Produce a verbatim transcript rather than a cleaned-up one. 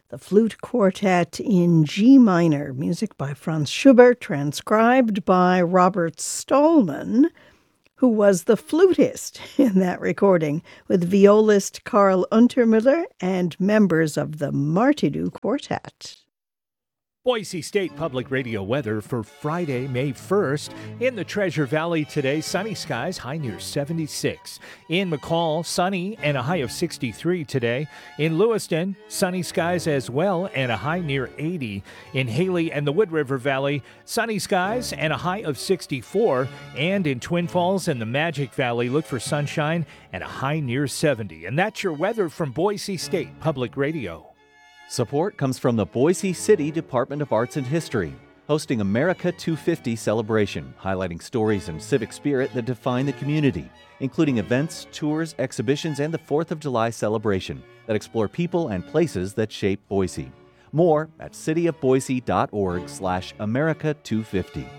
The Flute Quartet in G minor, music by Franz Schubert, transcribed by Robert Stallman, who was the flutist in that recording, with violist Karl Untermüller and members of the Martineau Quartet. Boise State Public Radio weather for Friday, May first. In the Treasure Valley today, sunny skies, high near seventy-six. In McCall, sunny and a high of sixty-three today. In Lewiston, sunny skies as well and a high near eighty. In Haley and the Wood River Valley, sunny skies and a high of sixty-four. And in Twin Falls and the Magic Valley, look for sunshine and a high near seventy. And that's your weather from Boise State Public Radio. Support comes from the Boise City Department of Arts and History, hosting America two fifty celebration, highlighting stories and civic spirit that define the community, including events, tours, exhibitions, and the fourth of July celebration that explore people and places that shape Boise. More at cityofboise.org slash America 250.